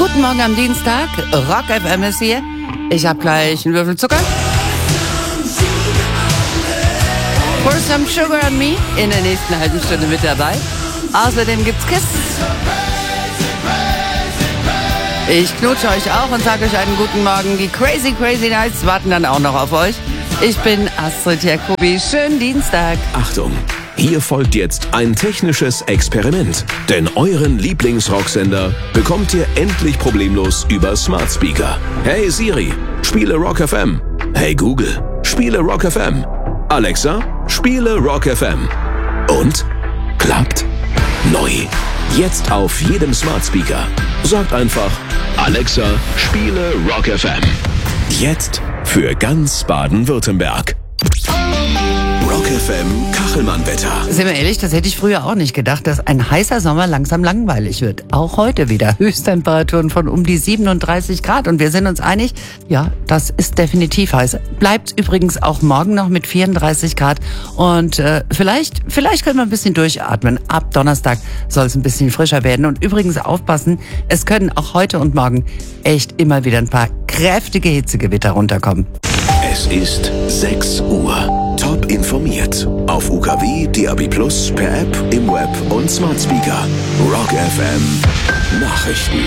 Guten Morgen am Dienstag, Rock FM ist hier. Ich habe gleich einen Würfel Zucker. Pour some sugar on me in der nächsten halben Stunde mit dabei. Außerdem gibt's Kiss. Ich knutsche euch auch und sage euch einen guten Morgen. Die Crazy Nights warten dann auch noch auf euch. Ich bin Astrid Jacobi. Schönen Dienstag. Achtung! Hier folgt jetzt ein technisches Experiment. Denn euren Lieblingsrocksender bekommt ihr endlich problemlos über Smart Speaker. Hey Siri, spiele Rock FM. Hey Google, spiele Rock FM. Alexa, spiele Rock FM. Und? Klappt? Neu. Jetzt auf jedem Smart Speaker. Sagt einfach, Alexa, spiele Rock FM. Jetzt für ganz Baden-Württemberg. Rock FM Kachelmann-Wetter. Sind wir ehrlich, das hätte ich früher auch nicht gedacht, dass ein heißer Sommer langsam langweilig wird. Auch heute wieder Höchsttemperaturen von um die 37 Grad. Und wir sind uns einig, ja, das ist definitiv heiß. Bleibt übrigens auch morgen noch mit 34 Grad. Und vielleicht können wir ein bisschen durchatmen. Ab Donnerstag soll es ein bisschen frischer werden. Und übrigens aufpassen, es können auch heute und morgen echt immer wieder ein paar kräftige Hitzegewitter runterkommen. Es ist 6 Uhr. Top informiert. Auf UKW, DAB+, per App, im Web und Smart Speaker. Rock FM Nachrichten.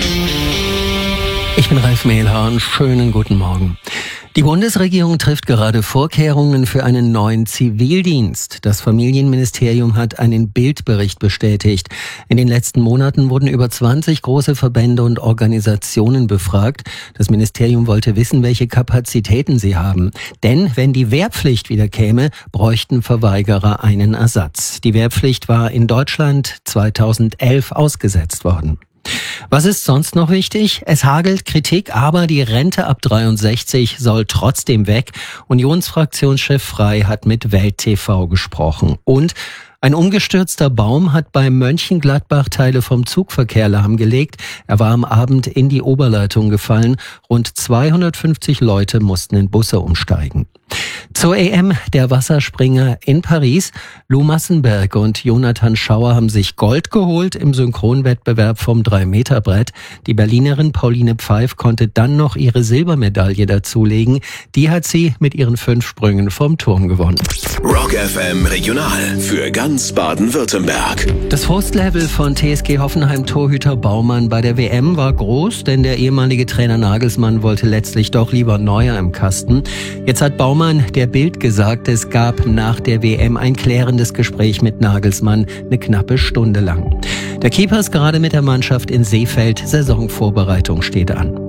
Ich bin Ralf Mehlhahn. Schönen guten Morgen. Die Bundesregierung trifft gerade Vorkehrungen für einen neuen Zivildienst. Das Familienministerium hat einen Bildbericht bestätigt. In den letzten Monaten wurden über 20 große Verbände und Organisationen befragt. Das Ministerium wollte wissen, welche Kapazitäten sie haben. Denn wenn die Wehrpflicht wieder käme, bräuchten Verweigerer einen Ersatz. Die Wehrpflicht war in Deutschland 2011 ausgesetzt worden. Was ist sonst noch wichtig? Es hagelt Kritik, aber die Rente ab 63 soll trotzdem weg. Unionsfraktionschef Frey hat mit Welt TV gesprochen. Und ein umgestürzter Baum hat bei Mönchengladbach Teile vom Zugverkehr lahmgelegt. Er war am Abend in die Oberleitung gefallen. Rund 250 Leute mussten in Busse umsteigen. Zur EM der Wasserspringer in Paris. Lou Massenberg und Jonathan Schauer haben sich Gold geholt im Synchronwettbewerb vom 3-Meter-Brett. Die Berlinerin Pauline Pfeif konnte dann noch ihre Silbermedaille dazulegen. Die hat sie mit ihren 5 Sprüngen vom Turm gewonnen. Rock FM Regional für ganz Baden-Württemberg. Das Frustlevel von TSG Hoffenheim-Torhüter Baumann bei der WM war groß, denn der ehemalige Trainer Nagelsmann wollte letztlich doch lieber Neuer im Kasten. Jetzt hat Baumann der Bild gesagt, es gab nach der WM ein klärendes Gespräch mit Nagelsmann, eine knappe Stunde lang. Der Keeper ist gerade mit der Mannschaft in Seefeld, Saisonvorbereitung steht an.